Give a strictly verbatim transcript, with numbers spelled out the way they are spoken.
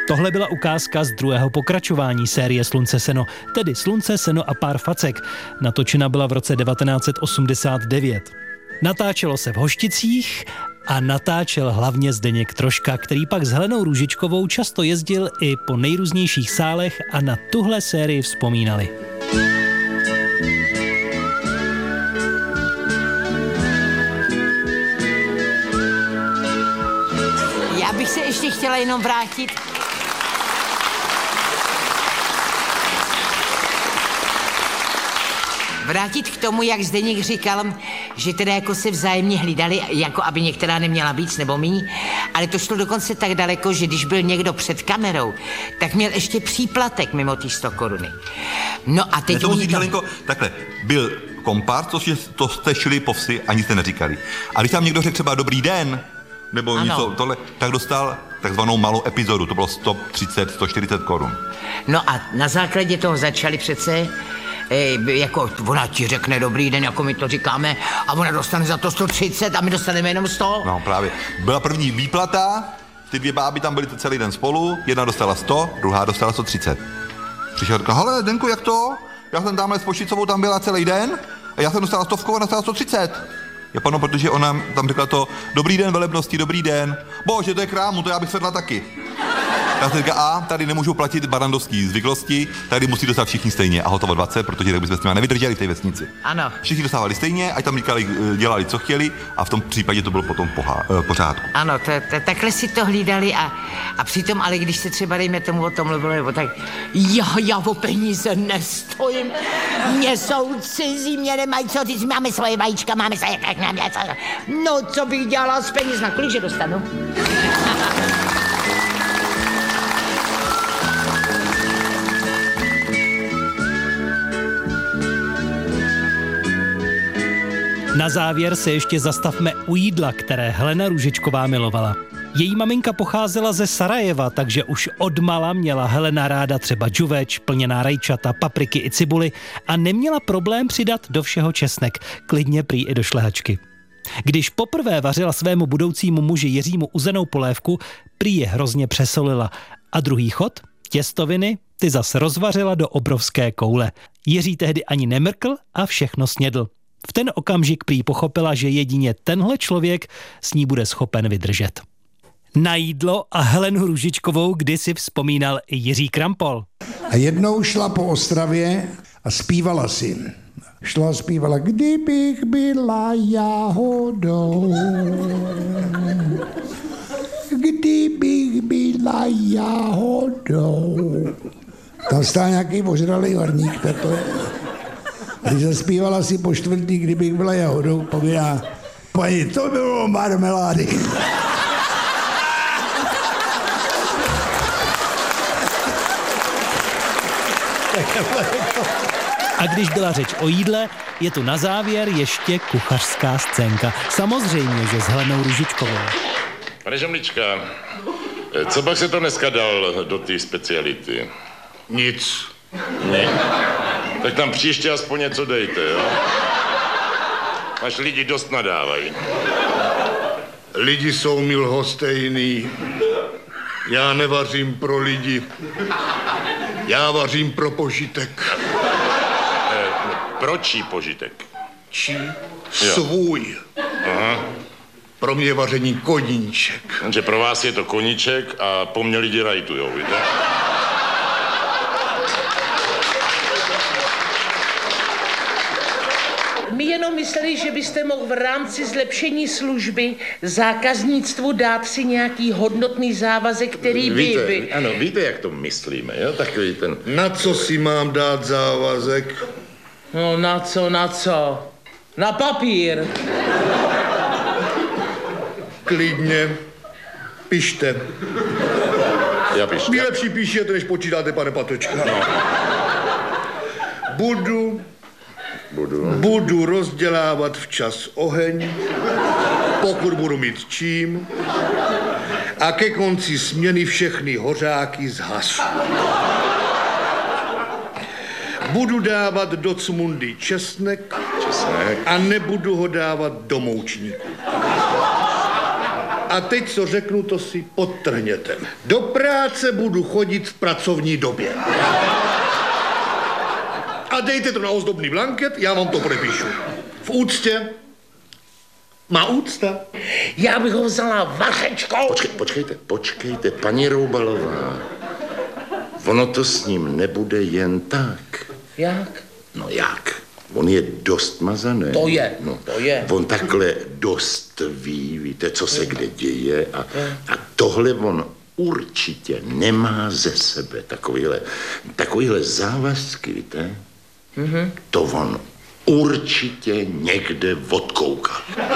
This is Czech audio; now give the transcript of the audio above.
Tohle byla ukázka z druhého pokračování série Slunce seno, tedy Slunce, seno a pár facek. Natočena byla v roce devatenáct set osmdesát devět. Natáčelo se v Hošticích a natáčel hlavně Zdeněk Troška, který pak s Helenou Růžičkovou často jezdil i po nejrůznějších sálech a na tuhle sérii vzpomínali. Já bych se ještě chtěla jenom vrátit. Vrátit k tomu, jak Zdeněk říkal, že teda jako se vzájemně hlídali, jako aby některá neměla víc nebo míň, ale to šlo dokonce tak daleko, že když byl někdo před kamerou, tak měl ještě příplatek mimo ty sto koruny. No a teď oni to... Helenko, takhle, byl kompárs, to, to jste šli po vsi, ani jste neříkali. A když tam někdo řekl třeba dobrý den, nebo ano. něco tohle, tak dostal takzvanou malou epizodu, to bylo sto třicet, sto čtyřicet korun. No a na základě toho začali přece E, jako ona ti řekne dobrý den, jako my to říkáme, a ona dostane za to sto třicet a my dostaneme jenom sto. No právě. Byla první výplata, ty dvě báby tam byly celý den spolu, jedna dostala sto, druhá dostala sto třicet. Přišel a říkal, hele, Denku, jak to? Já jsem tamhle s Pošicovou tam byla celý den a já jsem dostala stovku a ona dostala sto třicet. Je pano, protože ona tam řekla to, dobrý den, velebnosti, dobrý den. Bože, to je krámu, to já bych svedla taky. Já jsem říkal, a tady nemůžu platit barandovský zvyklosti, tady musí dostat všichni stejně a hotovo dvacet, protože tak bychom s těma nevydrželi v té vesnici. Ano. Všichni dostávali stejně, ať tam říkali, dělali, co chtěli a v tom případě to bylo potom pohá, pořádku. Ano, to, to, takhle si to hlídali a, a přitom, ale když se třeba dejme tomu o tom mluvilo, nebo tak, já, já o peníze nestojím, mě jsou cizí, mě nemají co, ty máme svoje vajíčka, máme se, jak nám něco. No, co bych dělala s penězma, kolikže dostanu? Na závěr se ještě zastavme u jídla, které Helena Růžičková milovala. Její maminka pocházela ze Sarajeva, takže už odmala měla Helena ráda třeba džuveč, plněná rajčata, papriky i cibuly a neměla problém přidat do všeho česnek, klidně prý i do šlehačky. Když poprvé vařila svému budoucímu muži Jiřímu uzenou polévku, prý je hrozně přesolila. A druhý chod, těstoviny, ty zas rozvařila do obrovské koule. Jiří tehdy ani nemrkl a všechno snědl. V ten okamžik prý pochopila, že jedině tenhle člověk s ní bude schopen vydržet. Na jídlo a Helenu Růžičkovou kdysi vzpomínal i Jiří Krampol. A jednou šla po Ostravě a zpívala si. Šla a zpívala, kdybych byla jáhodou, kdybych byla jáhodou. Tam stál nějaký ožralý varník takhle. A když zaspívala si po čtvrtý, kdybych byla jahodou, povídá, paní, to bylo marmelády. A když byla řeč o jídle, je tu na závěr ještě kuchařská scénka. Samozřejmě, že s Helenou Růžičkovou. Pane Žemlička, co pak se to dneska dal do té speciality? Nic. Ne? Tak tam příště aspoň něco dejte, jo? Až lidi dost nadávají. Lidi jsou mi lhostejný. Já nevařím pro lidi. Já vařím pro požitek. E, pro čí požitek? Čí? Jo. Svůj. Aha. Pro mě vaření koníček. Takže pro vás je to koníček a po mně lidi rajtujou, víte? My jenom mysleli, že byste mohl v rámci zlepšení služby zákaznictvu dát si nějaký hodnotný závazek, který by... Víte, by... ano, víte, jak to myslíme, jo? Takový ten... Na co si mám dát závazek? No na co, na co? Na papír. Klidně. Pište. Já píšu. Nejlepší píšete, než počítáte, pane Patočka. No. Budu... Budu. Budu rozdělávat včas oheň, pokud budu mít čím, a ke konci směny všechny hořáky zhasu. Budu dávat do cmundy česnek, Česnek. a nebudu ho dávat do moučníku. A teď, co řeknu, to si podtrhněte. Do práce budu chodit v pracovní době. A dejte to na ozdobný blanket, já vám to podepíšu. V úctě. Má úcta. Já bych ho vzala vařečkou. Počkej, počkejte, počkejte, paní Roubalová. Ono to s ním nebude jen tak. Jak? No jak? On je dost mazaný. To je, no, to je. On takhle dost ví, víte, co se kde děje a, a tohle on určitě nemá ze sebe. Takovýhle, takovýhle závazky, víte? Mm-hmm. To on určitě někde odkoukal.